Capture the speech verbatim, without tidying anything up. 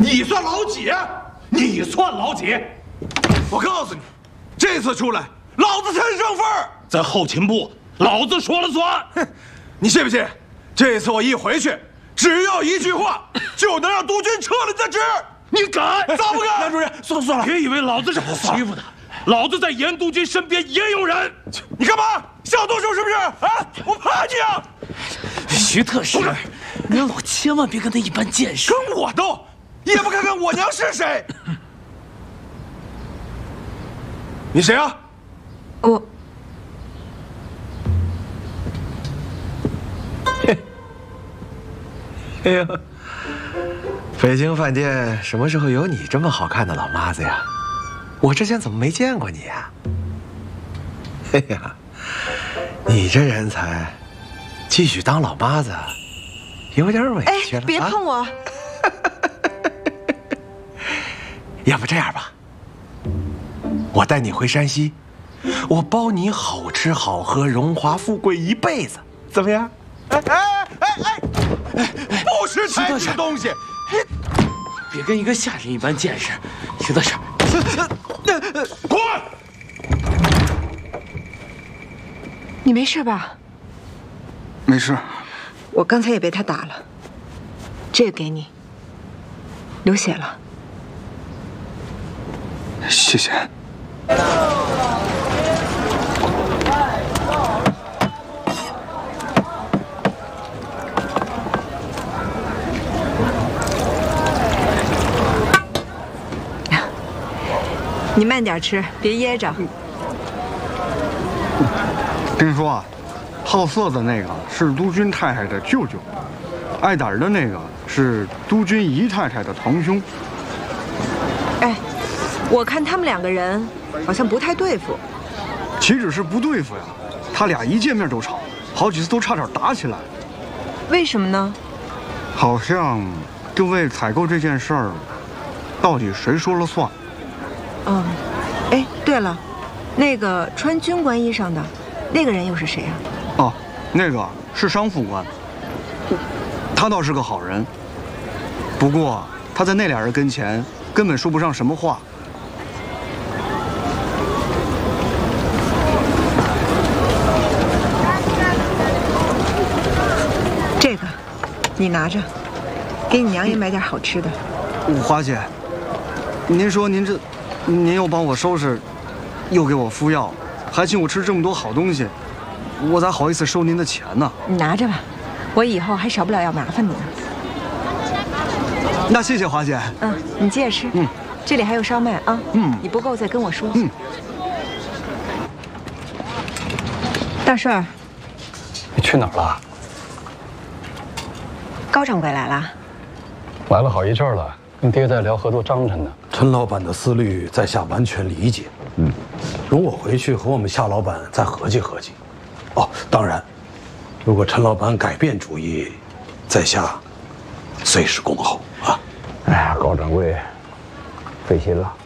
你算老几？你算老几？我告诉你，这次出来，老子才是正份儿。在后勤部，老子说了算。哼，你信不信？这次我一回去，只要一句话，就能让督军撤了你的职。你敢？咋不敢？梁主任，算了算了，别以为老子是好欺负的。 老子在严督军身边也有人，你干嘛想动手是不是？啊！我怕你啊！ 徐特使，您老千万别跟他一般见识。 跟我斗，也不看看我娘是谁？你谁啊？ 我。 嘿，哎呀，北京饭店什么时候有你这么好看的老妈子呀？ 我之前怎么没见过你呀？哎呀，你这人才，继续当老妈子，有点委屈了。 哎，别碰我！ 要不这样吧，我带你回山西，我包你好吃好喝，荣华富贵一辈子，怎么样？哎哎哎哎哎！不识抬举的东西！ 别跟一个下人一般见识，徐特使。 滚！ 你没事吧？ 没事。 我刚才也被他打了。这个给你，流血了。 谢谢。 你慢点吃，别噎着。 听说啊，好色的那个是督军太太的舅舅，爱打人的那个是督军姨太太的堂兄。 哎，我看他们两个人好像不太对付。 岂止是不对付呀，他俩一见面就吵，好几次都差点打起来。 为什么呢？ 好像就为采购这件事儿，到底谁说了算？ 嗯，哎，对了，那个穿军官衣裳的，那个人又是谁啊？ 哦，那个是商副官，他倒是个好人，不过他在那俩人跟前根本说不上什么话。 这个，你拿着，给你娘也买点好吃的。 华姐，您说您这。 您又帮我收拾，又给我敷药，还请我吃这么多好东西，我咋好意思收您的钱呢？ 你拿着吧，我以后还少不了要麻烦你呢。 那谢谢华姐。 嗯，你接着吃。嗯，这里还有烧麦啊。嗯，你不够再跟我说。嗯。大顺儿， 你去哪儿了？ 高掌柜来了。 来了好一阵儿了。 跟爹在聊合作章程呢。 陈老板的思虑在下完全理解。嗯，容我回去和我们夏老板再合计合计。哦，当然，如果陈老板改变主意，在下随时恭候啊。 哎呀，高掌柜，费心了。